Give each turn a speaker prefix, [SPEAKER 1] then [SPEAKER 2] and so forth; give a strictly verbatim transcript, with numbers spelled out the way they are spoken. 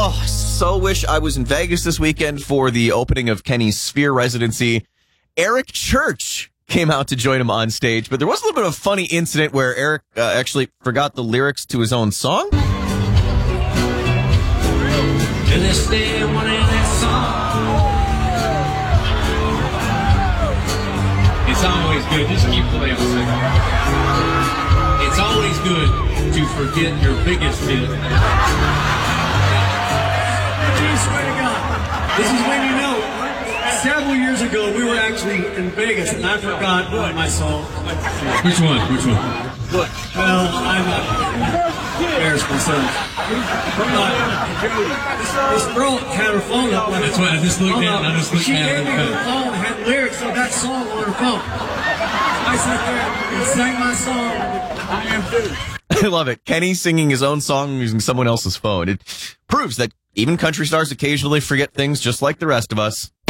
[SPEAKER 1] Oh, so wish I was in Vegas this weekend for the opening of Kenny's Sphere residency. Eric Church came out to join him on stage, but there was a little bit of a funny incident where Eric uh, actually forgot the lyrics to his own song.
[SPEAKER 2] To this day, I want that song. It's always good. Just keep playing. It's always good to forget your biggest hit.
[SPEAKER 3] I swear to God, this is when you know. Several years ago, we were actually in Vegas, and I forgot one of my songs.
[SPEAKER 2] Which one? Which one?
[SPEAKER 3] Look, well, I'm uh, embarrassed myself. This, this girl had her phone up. Like,
[SPEAKER 2] That's why I just looked at. I just looked
[SPEAKER 3] she
[SPEAKER 2] at
[SPEAKER 3] gave me her phone and had lyrics of that song on her phone. I sat there and sang my song. I am too.
[SPEAKER 1] I love it. Kenny singing his own song using someone else's phone. It proves that even country stars occasionally forget things just like the rest of us.